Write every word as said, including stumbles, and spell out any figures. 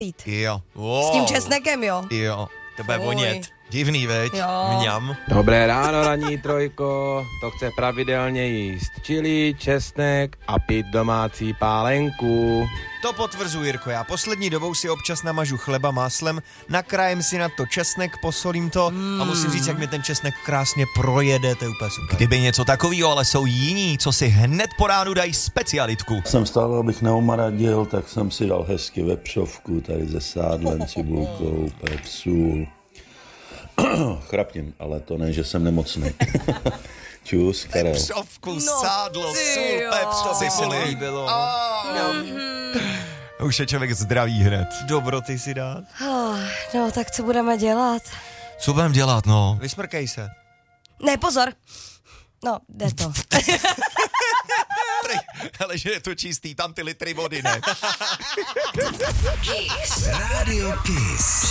jít. Jo. Wow. S tím česnekem, jo. Jo. To bude Fuj. vonět. Divný, veď? Jo. Mňam. Dobré ráno, ranní trojko, to chce pravidelně jíst čili, česnek a pít domácí pálenku. To potvrzuji, Jirko, já poslední dobou si občas namažu chleba máslem, nakrájem si na to česnek, posolím to mm. a musím říct, jak mi ten česnek krásně projede, to je úplně super. Kdyby něco takového, ale jsou jiní, co si hned po ránu dají specialitku. Jsem stál, abych neumaradil, tak jsem si dal hezky vepřovku, tady ze sádlem, cibulkou, pep, sůl. Chrapním, ale to ne, že jsem nemocný. Čus, Karel. Pepřovku, No, sádlo, ty sůl, jo. pepř, to by se mi líbilo. Už je člověk zdravý hned. Dobroty si dát. Oh, no, tak co budeme dělat? Co budeme dělat, no? Vysmrkej se. Ne, pozor. No, jde to. Ale že je to čistý, tam ty litry vody, ne? Kiss. Radio Kiss.